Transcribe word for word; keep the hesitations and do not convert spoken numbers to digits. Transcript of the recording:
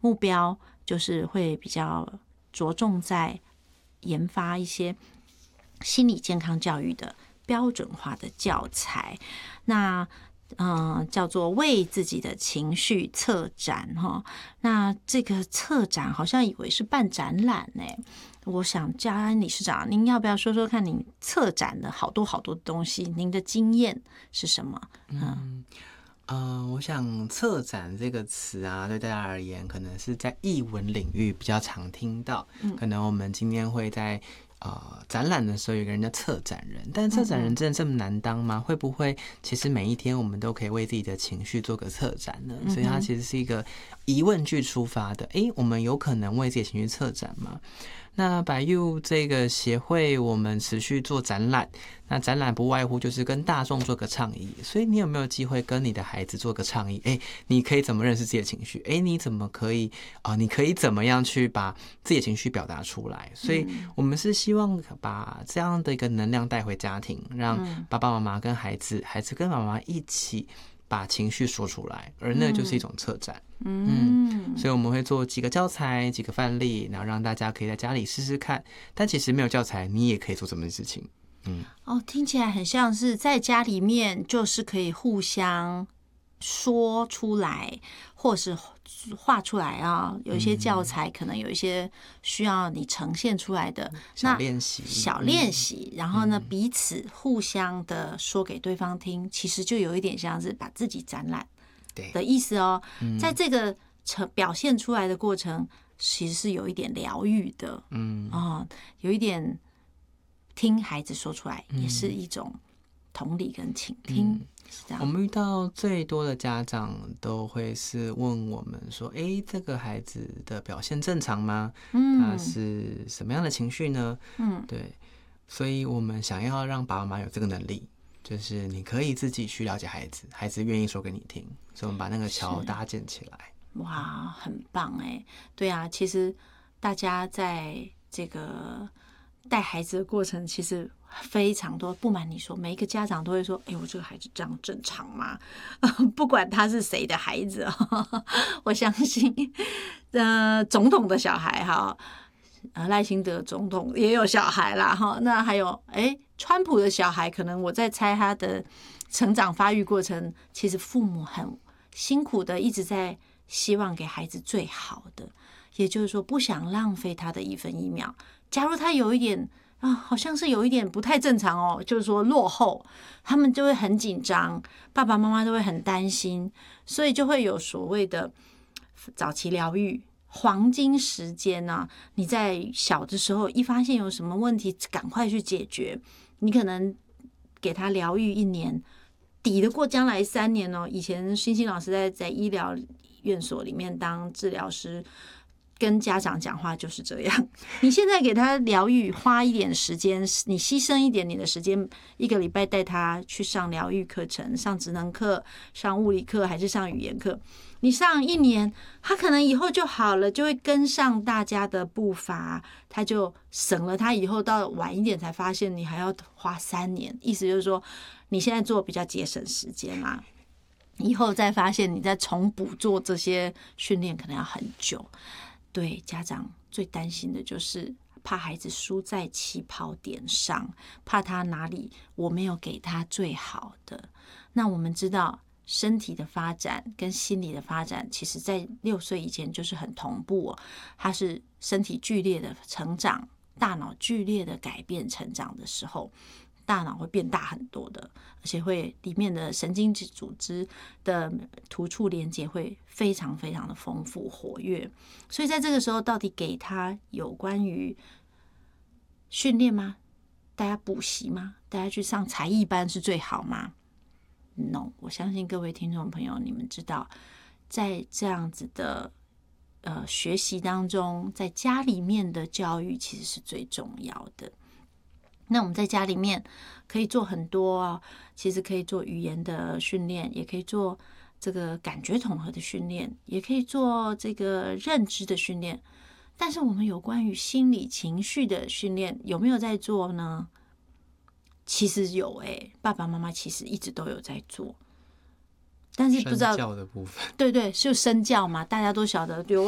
目标就是会比较着重在研发一些心理健康教育的标准化的教材。那嗯、呃，叫做为自己的情绪策展哈。那这个策展好像以为是办展览呢、欸。我想嘉安理事长，您要不要说说看，您策展的好多好多东西，您的经验是什么？嗯。 嗯呃，我想策展这个词啊，对大家而言，可能是在艺文领域比较常听到。嗯、可能我们今天会在呃展览的时候有个人叫策展人，但策展人真的这么难当吗？会不会其实每一天我们都可以为自己的情绪做个策展呢？所以它其实是一个疑问句出发的。诶，我们有可能为自己的情绪策展吗？那百 U 这个协会，我们持续做展览，那展览不外乎就是跟大众做个倡议。所以你有没有机会跟你的孩子做个倡议？哎，你可以怎么认识自己的情绪？哎，你怎么可以啊、呃？你可以怎么样去把自己的情绪表达出来？所以我们是希望把这样的一个能量带回家庭，让爸爸妈妈跟孩子，孩子跟妈妈一起把情绪说出来，而那就是一种策展。嗯, 嗯，所以我们会做几个教材、几个范例，然后让大家可以在家里试试看。但其实没有教材，你也可以做这么事情。嗯， 哦，听起来很像是在家里面，就是可以互相说出来，或是画出来啊。有一些教材可能有一些需要你呈现出来的小练习， 小练习，然后呢，彼此互相的说给对方听，其实就有一点像是把自己展览的意思哦。在这个成表现出来的过程，其实是有一点疗愈的，嗯啊、哦，有一点听孩子说出来，也是一种同理跟倾听。嗯我们遇到最多的家长都会是问我们说：“哎，这个孩子的表现正常吗？嗯，他是什么样的情绪呢？”嗯，对，所以我们想要让爸爸妈妈有这个能力，就是你可以自己去了解孩子，孩子愿意说给你听，所以我们把那个桥搭建起来。 哇，很棒哎！对啊，其实大家在这个带孩子的过程，其实非常多。不瞒你说，每一个家长都会说：“哎，我这个孩子这样正常吗？”不管他是谁的孩子，我相信，呃，总统的小孩哈，呃，赖清德总统也有小孩啦哈。那还有，哎，川普的小孩，可能我在猜他的成长发育过程，其实父母很辛苦的一直在希望给孩子最好的，也就是说，不想浪费他的一分一秒。假如他有一点啊，好像是有一点不太正常哦，就是说落后，他们就会很紧张，爸爸妈妈都会很担心，所以就会有所谓的早期疗愈黄金时间呢、啊。你在小的时候一发现有什么问题，赶快去解决。你可能给他疗愈一年，抵得过将来三年哦。以前欣欣老师在在医疗院所里面当治疗师。跟家长讲话就是这样，你现在给他疗愈，花一点时间，你牺牲一点你的时间，一个礼拜带他去上疗愈课程，上职能课，上物理课，还是上语言课，你上一年，他可能以后就好了，就会跟上大家的步伐，他就省了他以后到晚一点才发现你还要花三年，意思就是说你现在做比较节省时间嘛，以后再发现你再重补做这些训练可能要很久。对，家长最担心的就是怕孩子输在起跑点上，怕他哪里我没有给他最好的。那我们知道身体的发展跟心理的发展，其实在六岁以前就是很同步哦，他是身体剧烈的成长，大脑剧烈的改变成长的时候，大脑会变大很多的，而且会里面的神经组织的突触连接会非常非常的丰富活跃，所以在这个时候到底给他有关于训练吗？大家补习吗？大家去上才艺班是最好吗？ No， 我相信各位听众朋友，你们知道在这样子的呃学习当中，在家里面的教育其实是最重要的。那我们在家里面可以做很多啊，其实可以做语言的训练，也可以做这个感觉统合的训练，也可以做这个认知的训练。但是我们有关于心理情绪的训练有没有在做呢？其实有诶、欸，爸爸妈妈其实一直都有在做，但是不知道身教的部分， 对对，就身教嘛，大家都晓得。